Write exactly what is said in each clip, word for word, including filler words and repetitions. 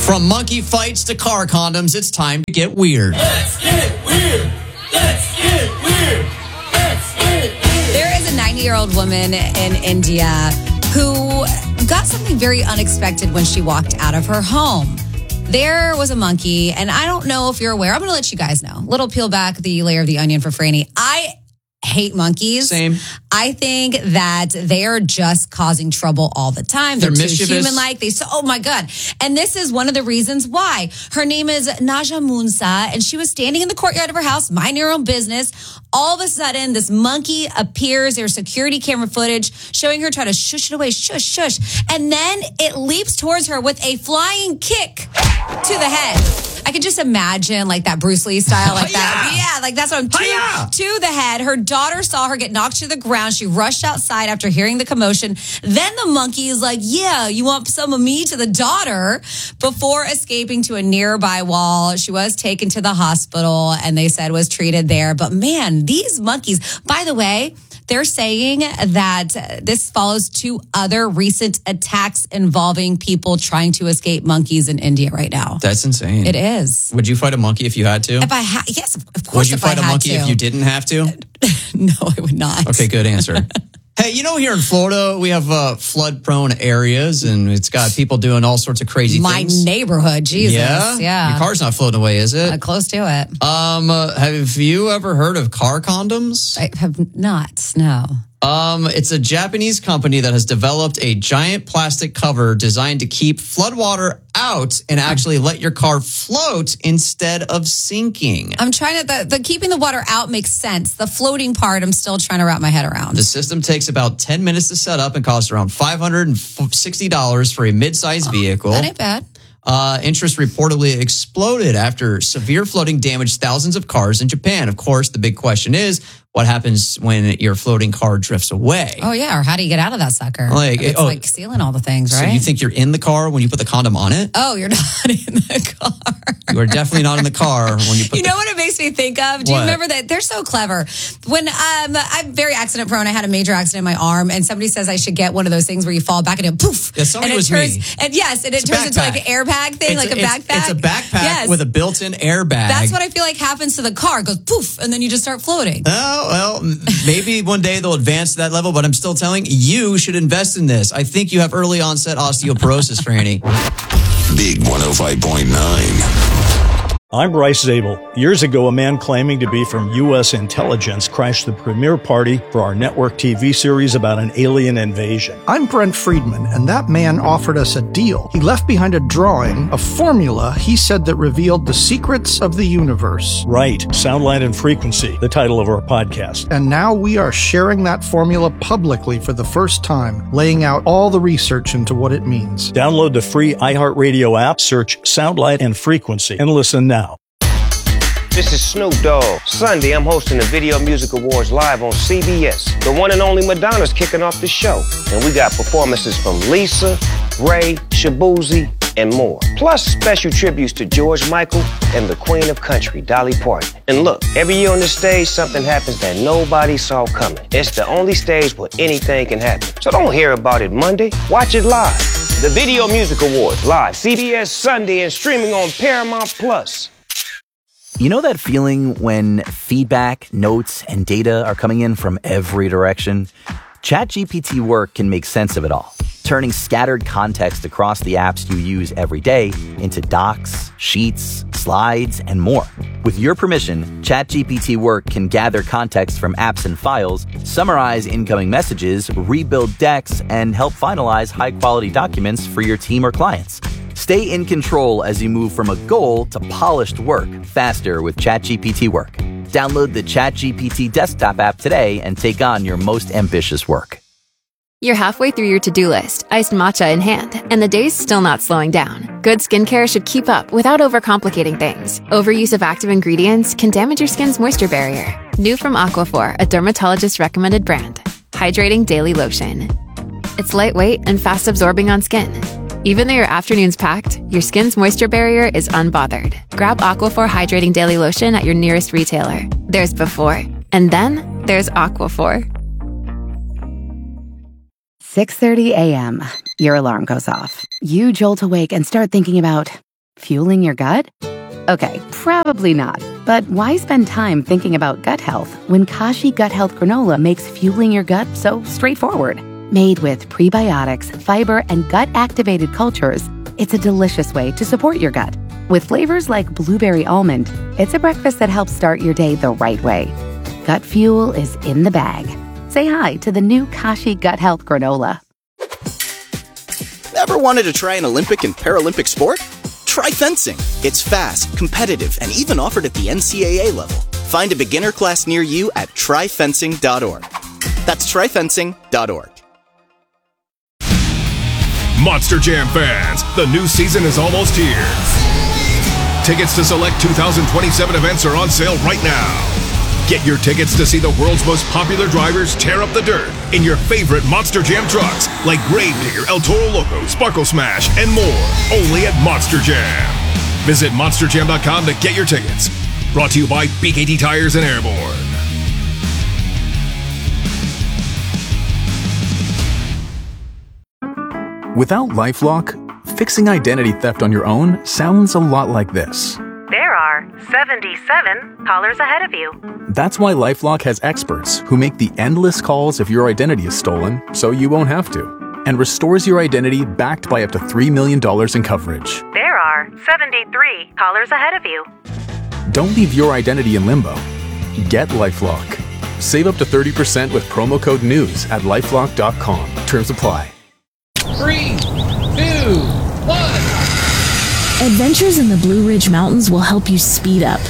From monkey fights to car condoms, it's time to get weird. Let's get weird. Let's get weird. Let's get weird. There is a ninety-year-old woman in India who got something very unexpected when she walked out of her home. There was a monkey, and I don't know if you're aware. I'm going to let you guys know. Little peel back the layer of the onion for Franny. I hate monkeys. Same. I think that they are just causing trouble all the time. They're, They're too mischievous. human-like. They so, oh my God. And this is one of the reasons why. Her name is Naja Munsa, and she was standing in the courtyard of her house, minding her own business. All of a sudden, this monkey appears. There's security camera footage showing her try to shush it away, shush, shush. And then it leaps towards her with a flying kick to the head. I could just imagine like that Bruce Lee style, like that. Yeah, like that's what I'm to, to the head. Her daughter saw her get knocked to the ground. She rushed outside after hearing the commotion. Then the monkey is like, yeah, you want some of me, to the daughter, before escaping to a nearby wall. She was taken to the hospital and they said was treated there. But man, these monkeys, by the way, they're saying that this follows two other recent attacks involving people trying to escape monkeys in India right now. That's insane. It is. Would you fight a monkey if you had to? If I ha- yes, of course. Would you if fight I a had monkey to. if you didn't have to? No, I would not. Okay, good answer. Hey, you know, here in Florida, we have uh, flood-prone areas, and it's got people doing all sorts of crazy My things. My neighborhood, Jesus. Yeah? Yeah. Your car's not floating away, is it? Uh, close to it. Um, uh, have you ever heard of car condoms? I have not, no. Um, it's a Japanese company that has developed a giant plastic cover designed to keep floodwater out and actually let your car float instead of sinking. I'm trying to, the, the keeping the water out makes sense. The floating part, I'm still trying to wrap my head around. The system takes about ten minutes to set up and costs around five hundred sixty dollars for a mid-sized vehicle. That ain't bad. Uh, interest reportedly exploded after severe flooding damaged thousands of cars in Japan. Of course, the big question is, what happens when your floating car drifts away? Oh, yeah. Or how do you get out of that sucker? Like, it's oh, like sealing all the things, right? So you think you're in the car when you put the condom on it? Oh, you're not in the car. You are definitely not in the car when you put You the- know what it makes me think of? Do you What? remember that? They're so clever. When um, I'm very accident prone, I had a major accident in my arm, and somebody says I should get one of those things where you fall back and it poof. Yeah, somebody and it was turns, me. And yes, and it It's a turns into like backpack. an airbag thing, It's like a, it's- backpack. It's a backpack yes. with a built-in airbag. That's what I feel like happens to the car. It goes poof, and then you just start floating. Oh, well, maybe one day they'll advance to that level, but I'm still telling you should invest in this. I think you have early onset osteoporosis, Franny. Big one oh five point nine. I'm Bryce Zabel. Years ago, a man claiming to be from U S intelligence crashed the premiere party for our network T V series about an alien invasion. I'm Brent Friedman, and that man offered us a deal. He left behind a drawing, a formula he said that revealed the secrets of the universe. Right, Soundlight and Frequency, the title of our podcast. And now we are sharing that formula publicly for the first time, laying out all the research into what it means. Download the free iHeartRadio app, search Soundlight and Frequency, and listen now. This is Snoop Dogg. Sunday, I'm hosting the Video Music Awards live on C B S. The one and only Madonna's kicking off the show. And we got performances from Lisa, Ray, Shabuzi, and more. Plus special tributes to George Michael and the Queen of Country, Dolly Parton. And look, every year on this stage, something happens that nobody saw coming. It's the only stage where anything can happen. So don't hear about it Monday. Watch it live. The Video Music Awards live, C B S Sunday, and streaming on Paramount Plus. You know that feeling when feedback, notes, and data are coming in from every direction? ChatGPT Work can make sense of it all, turning scattered context across the apps you use every day into docs, sheets, slides, and more. With your permission, ChatGPT Work can gather context from apps and files, summarize incoming messages, rebuild decks, and help finalize high-quality documents for your team or clients. Stay in control as you move from a goal to polished work faster with ChatGPT Work. Download the ChatGPT desktop app today and take on your most ambitious work. You're halfway through your to-do list, iced matcha in hand, and the day's still not slowing down. Good skincare should keep up without overcomplicating things. Overuse of active ingredients can damage your skin's moisture barrier. New from Aquaphor, a dermatologist-recommended brand. Hydrating Daily Lotion. It's lightweight and fast-absorbing on skin. Even though your afternoon's packed, your skin's moisture barrier is unbothered. Grab Aquaphor Hydrating Daily Lotion at your nearest retailer. There's before, and then there's Aquaphor. six thirty a.m. Your alarm goes off. You jolt awake and start thinking about Fueling your gut? Okay, probably not. But why spend time thinking about gut health when Kashi Gut Health Granola makes fueling your gut so straightforward? Made with prebiotics, fiber, and gut-activated cultures, it's a delicious way to support your gut. With flavors like blueberry almond, it's a breakfast that helps start your day the right way. Gut fuel is in the bag. Say hi to the new Kashi Gut Health Granola. Ever wanted to try an Olympic and Paralympic sport? Try fencing. It's fast, competitive, and even offered at the N C A A level. Find a beginner class near you at try fencing dot org. That's try fencing dot org. Monster Jam fans, the new season is almost here. Tickets to select two thousand twenty-seven events are on sale right now. Get your tickets to see the world's most popular drivers tear up the dirt in your favorite Monster Jam trucks like Gravedigger, El Toro Loco, Sparkle Smash, and more. Only at Monster Jam. Visit monster jam dot com to get your tickets. Brought to you by B K T Tires and Airborne. Without LifeLock, fixing identity theft on your own sounds a lot like this. There are seventy-seven callers ahead of you. That's why LifeLock has experts who make the endless calls if your identity is stolen, so you won't have to, and restores your identity backed by up to three million dollars in coverage. There are seventy-three callers ahead of you. Don't leave your identity in limbo. Get LifeLock. Save up to thirty percent with promo code NEWS at lifelock dot com. Terms apply. Three, two, one. Adventures in the Blue Ridge Mountains will help you speed up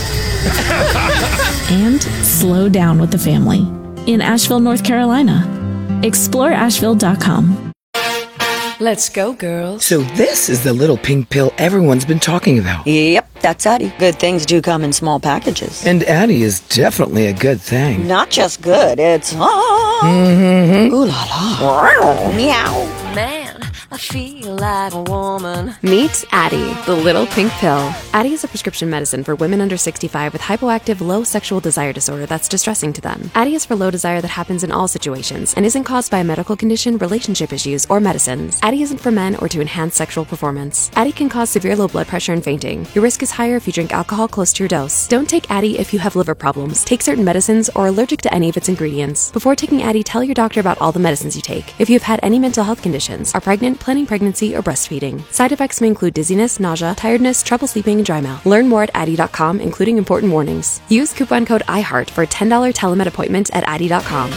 and slow down with the family in Asheville, North Carolina. explore asheville dot com. Let's go, girls. So this is the little pink pill everyone's been talking about. Yep, that's Addie. Good things do come in small packages. And Addie is definitely a good thing. Not just good, it's... Ah, mm-hmm. Ooh la la. Meow. Man, I feel like a woman. Meet Addie, the little pink pill. Addie is a prescription medicine for women under sixty-five with hypoactive low sexual desire disorder that's distressing to them. Addie is for low desire that happens in all situations and isn't caused by a medical condition, relationship issues, or medicines. Addie isn't for men or to enhance sexual performance. Addie can cause severe low blood pressure and fainting. Your risk is higher if you drink alcohol close to your dose. Don't take Addie if you have liver problems, take certain medicines, or are allergic to any of its ingredients. Before taking Addie, tell your doctor about all the medicines you take. If you have had any mental health conditions, are pregnant, planning pregnancy, or breastfeeding. Side effects may include dizziness, nausea, tiredness, trouble sleeping, and dry mouth. Learn more at addie dot com, including important warnings. Use coupon code iHeart for a ten dollars telemed appointment at addie dot com.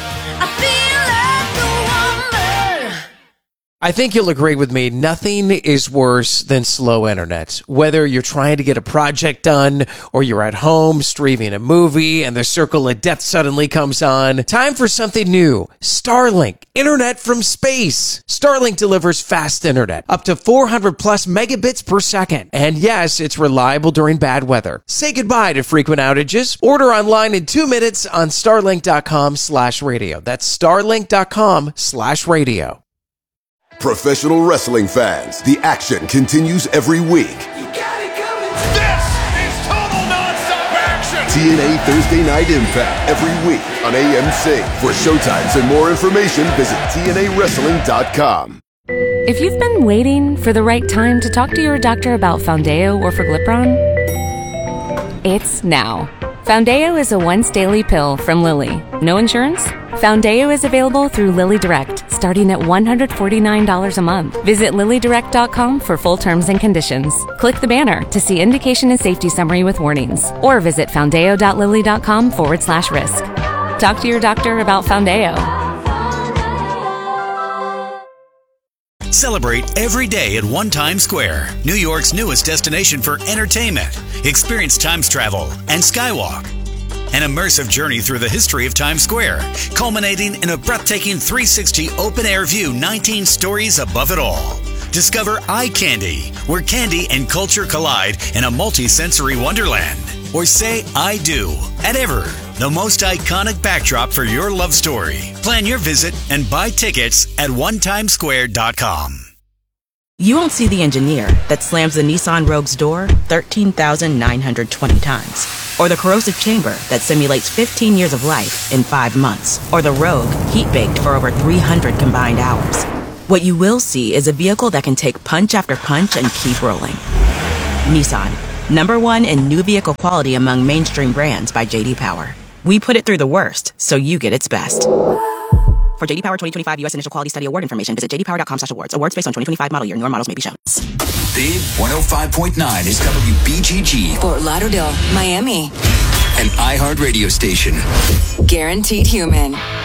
I think you'll agree with me, nothing is worse than slow internet. Whether you're trying to get a project done or you're at home streaming a movie and the circle of death suddenly comes on, time for something new. Starlink, internet from space. Starlink delivers fast internet, up to four hundred plus megabits per second. And yes, it's reliable during bad weather. Say goodbye to frequent outages. Order online in two minutes on starlink dot com slash radio. That's starlink dot com slash radio. Professional wrestling fans, the action continues every week. You got it coming. This is total nonstop action. T N A Thursday Night Impact every week on A M C. For showtimes and more information, visit T N A wrestling dot com. If you've been waiting for the right time to talk to your doctor about Foundeo or Forglipron, it's now. Foundeo is a once daily pill from Lilly. No insurance? Foundeo is available through Lilly Direct, starting at one hundred forty-nine dollars a month. Visit lilly direct dot com for full terms and conditions. Click the banner to see indication and safety summary with warnings, or visit foundeo dot lilly dot com forward slash risk. Talk to your doctor about Foundeo. Celebrate every day at One Times Square, New York's newest destination for entertainment. Experience Times Travel and Skywalk, an immersive journey through the history of Times Square, culminating in a breathtaking three sixty open-air view, nineteen stories above it all. Discover Eye Candy, where candy and culture collide in a multi-sensory wonderland. Or say I do at Ever, the most iconic backdrop for your love story. Plan your visit and buy tickets at one times square dot com. You won't see the engineer that slams the Nissan Rogue's door thirteen thousand nine hundred twenty times. Or the corrosive chamber that simulates fifteen years of life in five months. Or the Rogue heat-baked for over three hundred combined hours. What you will see is a vehicle that can take punch after punch and keep rolling. Nissan, number one in new vehicle quality among mainstream brands by J D Power. We put it through the worst, so you get its best. For J D Power twenty twenty-five U S Initial Quality Study Award information, visit j d power dot com slash awards. Awards based on twenty twenty-five model year. Newer models may be shown. Big one oh five point nine is W B G G. Fort Lauderdale, Miami. An iHeart radio station. Guaranteed Human.